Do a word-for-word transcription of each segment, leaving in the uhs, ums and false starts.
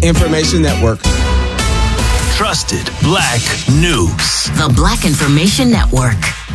Information Network. Trusted Black News. The Black Information Network.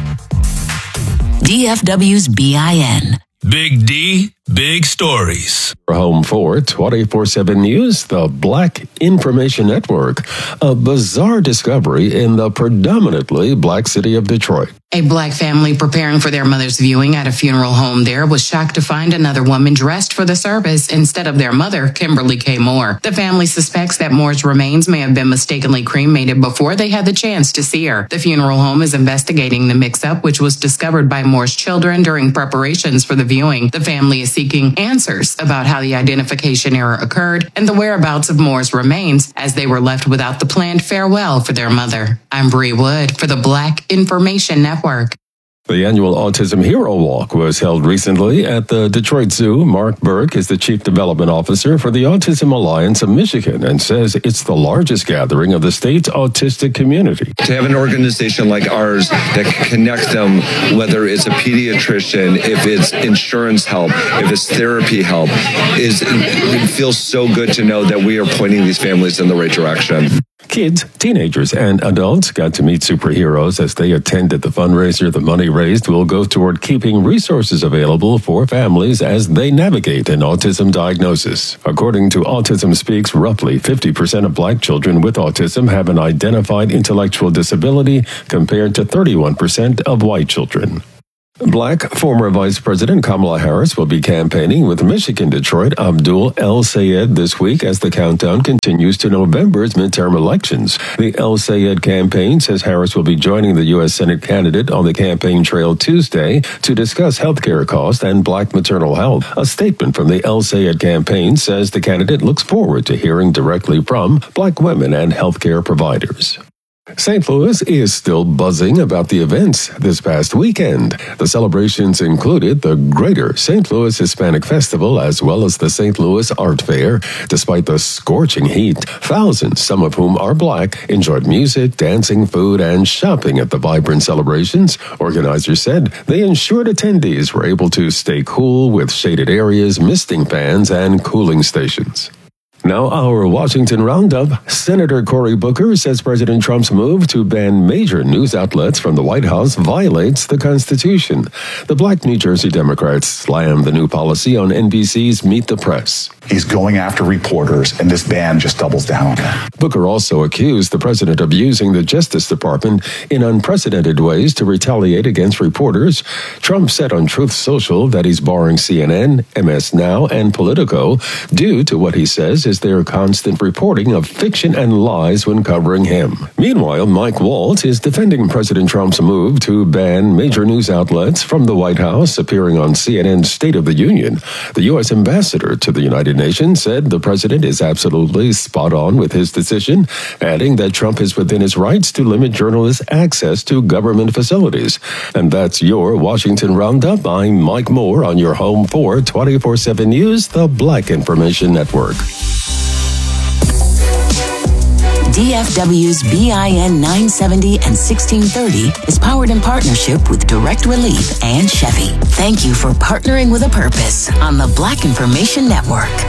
D F W's B I N. Big D, big stories. Home for twenty-four seven News, the Black Information Network. A bizarre discovery in the predominantly black city of Detroit. A black family preparing for their mother's viewing at a funeral home there was shocked to find another woman dressed for the service instead of their mother, Kimberly K. Moore. The family suspects that Moore's remains may have been mistakenly cremated before they had the chance to see her. The funeral home is investigating the mix-up, which was discovered by Moore's children during preparations for the viewing. The family is seeking answers about how the identification error occurred and the whereabouts of Moore's remains as they were left without the planned farewell for their mother. I'm Bree Wood for the Black Information Network. The annual Autism Hero Walk was held recently at the Detroit Zoo. Mark Burke is the Chief Development Officer for the Autism Alliance of Michigan and says it's the largest gathering of the state's autistic community. To have an organization like ours that can connect them, whether it's a pediatrician, if it's insurance help, if it's therapy help, is it feels so good to know that we are pointing these families in the right direction. Kids, teenagers, and adults got to meet superheroes as they attended the fundraiser. The money raised will go toward keeping resources available for families as they navigate an autism diagnosis. According to Autism Speaks, roughly fifty percent of black children with autism have an identified intellectual disability compared to thirty-one percent of white children. Black former Vice President Kamala Harris will be campaigning with Michigan Detroit Abdul El Sayed this week as the countdown continues to November's midterm elections. The El Sayed campaign says Harris will be joining the U S Senate candidate on the campaign trail Tuesday to discuss health care costs and black maternal health. A statement from the El Sayed campaign says the candidate looks forward to hearing directly from black women and health care providers. Saint Louis is still buzzing about the events this past weekend. The celebrations included the Greater Saint Louis Hispanic Festival as well as the Saint Louis Art Fair. Despite the scorching heat, thousands, some of whom are black, enjoyed music, dancing, food, and shopping at the vibrant celebrations. Organizers said they ensured attendees were able to stay cool with shaded areas, misting fans, and cooling stations. Now, our Washington Roundup. Senator Cory Booker says President Trump's move to ban major news outlets from the White House violates the Constitution. The black New Jersey Democrats slammed the new policy on N B C's Meet the Press. He's going after reporters, and this ban just doubles down on that. Booker also accused the president of using the Justice Department in unprecedented ways to retaliate against reporters. Trump said on Truth Social that he's barring C N N, M S Now, and Politico due to what he says is their constant reporting of fiction and lies when covering him. Meanwhile, Mike Waltz is defending President Trump's move to ban major news outlets from the White House, appearing on C N N's State of the Union. The U S ambassador to the United Nations said the president is absolutely spot on with his decision, adding that Trump is within his rights to limit journalists' access to government facilities. And that's your Washington Roundup. I'm Mike Moore on your home for twenty-four seven News, the Black Information Network. D F W's B I N nine seventy and sixteen thirty is powered in partnership with Direct Relief and Chevy. Thank you for partnering with a purpose on the Black Information Network.